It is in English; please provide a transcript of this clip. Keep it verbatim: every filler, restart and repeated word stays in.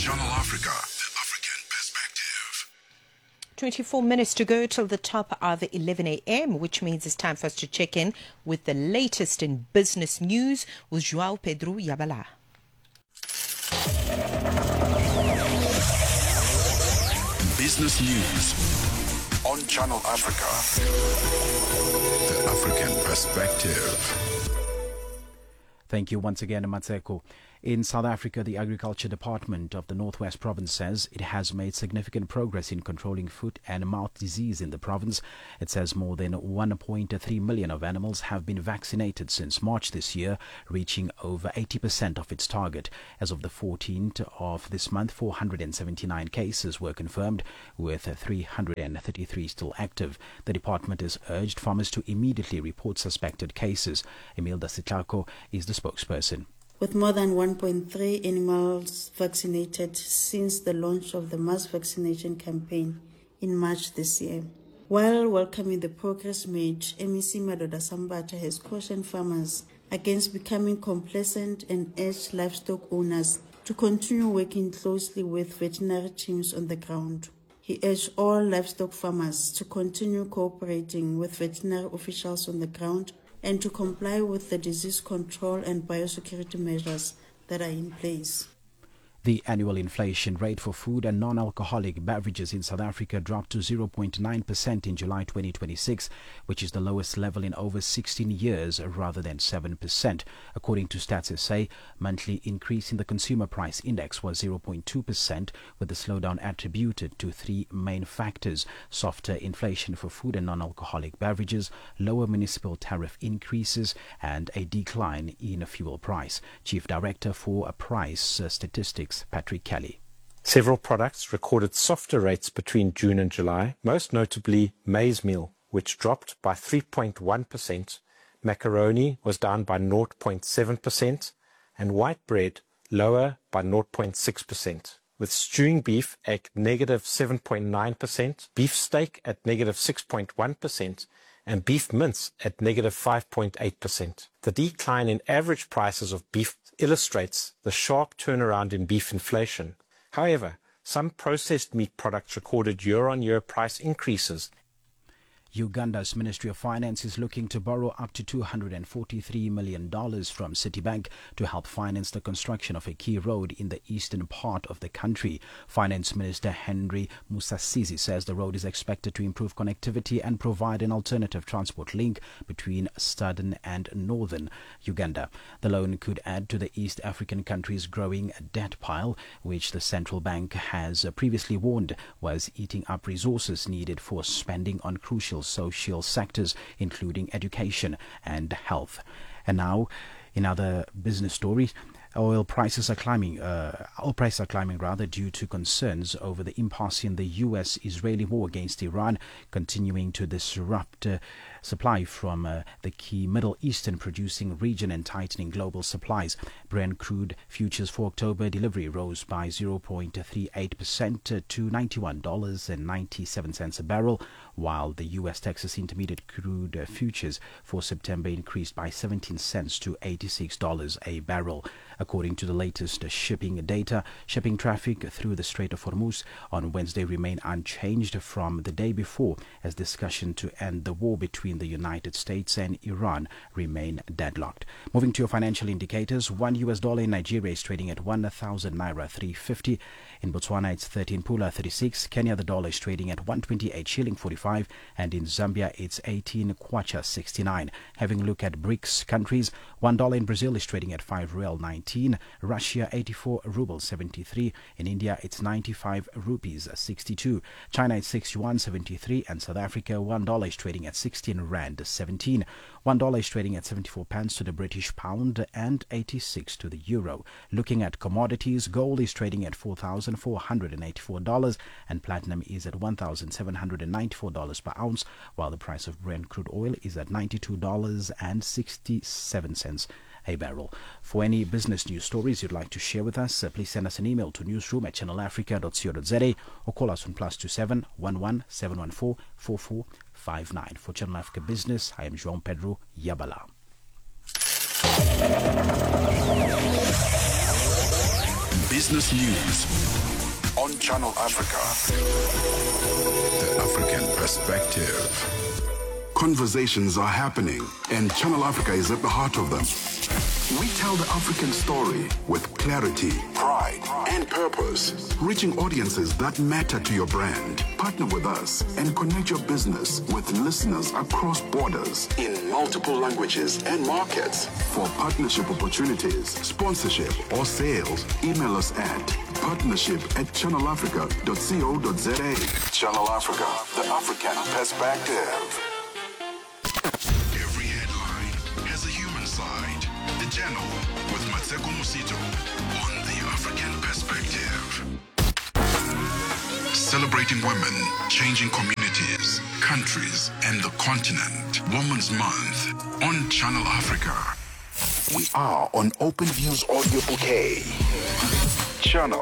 Channel Africa, the African perspective. twenty-four minutes to go till the top of eleven a.m., which means it's time for us to check in with the latest in business news with João Pedro Yabala. Business news on Channel Africa, the African perspective. Thank you once again, Matseko. In South Africa, the Agriculture Department of the Northwest Province says it has made significant progress in controlling foot and mouth disease in the province. It says more than one point three million of animals have been vaccinated since March this year, reaching over eighty percent of its target. As of the fourteenth of this month, four hundred seventy-nine cases were confirmed, with three hundred thirty-three still active. The department has urged farmers to immediately report suspected cases. Emilda Sitlako is the spokesperson. With more than one point three animals vaccinated since the launch of the mass vaccination campaign in March this year. While welcoming the progress made, M E C Madoda Sambata has cautioned farmers against becoming complacent and urged livestock owners to continue working closely with veterinary teams on the ground. He urged all livestock farmers to continue cooperating with veterinary officials on the ground and to comply with the disease control and biosecurity measures that are in place. The annual inflation rate for food and non-alcoholic beverages in South Africa dropped to zero point nine percent in July twenty twenty-six, which is the lowest level in over sixteen years, rather than seven percent. According to Stats S A, monthly increase in the consumer price index was zero point two percent, with the slowdown attributed to three main factors: softer inflation for food and non-alcoholic beverages, lower municipal tariff increases, and a decline in fuel price. Chief Director for Price Statistics, Patrick Kelly. Several products recorded softer rates between June and July, most notably maize meal, which dropped by three point one percent, macaroni was down by zero point seven percent, and white bread lower by zero point six percent, with stewing beef at negative seven point nine percent, beef steak at negative six point one percent, and beef mince at negative five point eight percent. The decline in average prices of beef illustrates the sharp turnaround in beef inflation. However, some processed meat products recorded year-on-year price increases. Uganda's Ministry of Finance is looking to borrow up to two hundred forty-three million dollars from Citibank to help finance the construction of a key road in the eastern part of the country. Finance Minister Henry Musasizi says the road is expected to improve connectivity and provide an alternative transport link between southern and northern Uganda. The loan could add to the East African country's growing debt pile, which the central bank has previously warned was eating up resources needed for spending on crucial social sectors, including education and health. And now, in other business stories, oil prices are climbing. Uh, oil prices are climbing rather due to concerns over the impasse in the U S-Israeli war against Iran, continuing to disrupt uh, supply from uh, the key Middle Eastern producing region and tightening global supplies. Brent crude futures for October delivery rose by zero point three eight percent to ninety-one dollars and ninety-seven cents a barrel, while the U S Texas Intermediate crude uh, futures for September increased by seventeen cents to eighty-six dollars a barrel. According to the latest shipping data, shipping traffic through the Strait of Hormuz on Wednesday remained unchanged from the day before, as discussion to end the war between the United States and Iran remain deadlocked. Moving to your financial indicators, one U S dollar in Nigeria is trading at one thousand naira three fifty. In Botswana, it's thirteen pula thirty-six. Kenya, the dollar is trading at one twenty-eight shilling forty-five, and in Zambia, it's eighteen kwacha sixty-nine. Having a look at BRICS countries, one dollar in Brazil is trading at five real nineteen. Russia, eighty-four rubles seventy-three. In India, it's ninety-five rupees sixty-two. China, it's six yuan seventy-three, and South Africa, one dollar is trading at sixteen rand seventeen. One dollar is trading at seventy-four pence to the British pound and eighty-six to the euro. Looking at commodities, gold is trading at four thousand four hundred eighty-four dollars, and platinum is at one thousand seven hundred ninety-four dollars per ounce, while the price of Brent crude oil is at ninety-two dollars and sixty-seven cents a barrel. For any business news stories you'd like to share with us, uh, please send us an email to newsroom at channel africa dot co dot za or call us on plus two seven one one seven one four four four five nine. For Channel Africa Business, I am João Pedro Yabala. Business News on Channel Africa. The African Perspective. Conversations are happening, and Channel Africa is at the heart of them. We tell the African story with clarity, pride, and purpose, reaching audiences that matter to your brand. Partner with us and connect your business with listeners across borders in multiple languages and markets. For partnership opportunities, sponsorship, or sales, email us at partnership at channel africa dot co dot za. Channel Africa, the African Perspective. Every headline has a human side. The Channel with Matseko Musito on the African Perspective. Celebrating women, changing communities, countries, and the continent. Women's Month on Channel Africa. We are on OpenView's audio bouquet. Channel